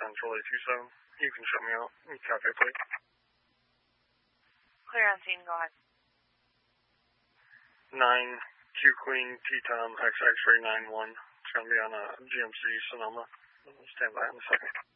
Central 827. You can show me out. Cafe plate. Clear on scene, go ahead. 9 Q Queen T Tom X X-ray 91. It's going to be on a GMC Sonoma. Stand by in a second.